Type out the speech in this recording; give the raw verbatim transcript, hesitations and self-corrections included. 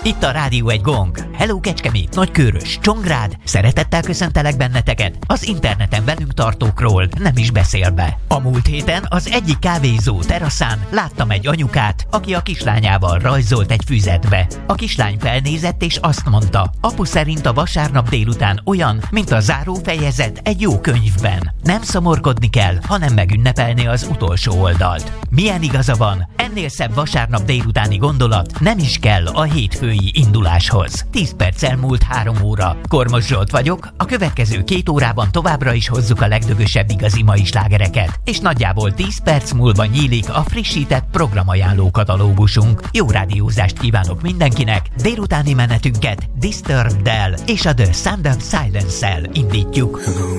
Itt a Rádió egy Gong. Hello Kecskemét, Nagykőrös, Csongrád. Szeretettel köszöntelek benneteket az interneten velünk tartókról, nem is beszélve. A múlt héten az egyik kávézó teraszán láttam egy anyukát, aki a kislányával rajzolt egy füzetbe. A kislány felnézett és azt mondta, apu szerint a vasárnap délután olyan, mint a zárófejezet egy jó könyvben. Nem szomorkodni kell, hanem megünnepelni az utolsó oldalt. Milyen igaza van? Ennél szebb vasárnap délutáni gondolat nem is kell a hétfői induláshoz. tíz perc elmúlt három óra. Kormos Zsolt vagyok, a következő két órában továbbra is hozzuk a legdögösebb igazi mai slágereket, és nagyjából tíz perc múlva nyílik a frissített programajánló katalógusunk. Jó rádiózást kívánok mindenkinek, délutáni menetünket Disturbed-del és a The Sound of Silence-szel indítjuk.